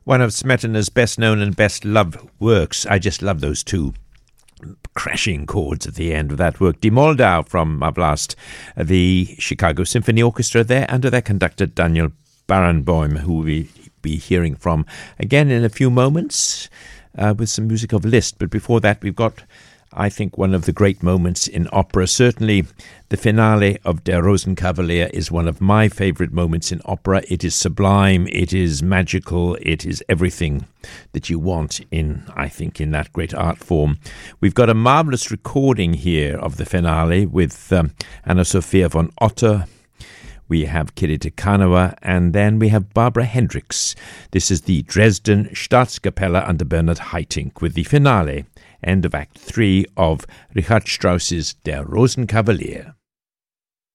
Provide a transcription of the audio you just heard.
One of Smetana's best known and best loved works. I just love those two crashing chords at the end of that work. Die Moldau from Oblast, the Chicago Symphony Orchestra there under their conductor Daniel Barenboim, who we'll be hearing from again in a few moments with some music of Liszt. But before that, we've got, I think, one of the great moments in opera. Certainly the finale of Der Rosenkavalier is one of my favorite moments in opera. It is sublime, it is magical, it is everything that you want in, I think, in that great art form. We've got a marvelous recording here of the finale with Anna Sophia von Otter. We have Kiri Te Kanawa, and then we have Barbara Hendricks. This is the Dresden Staatskapelle under Bernhard Haitink with the finale, end of Act 3 of Richard Strauss's Der Rosenkavalier.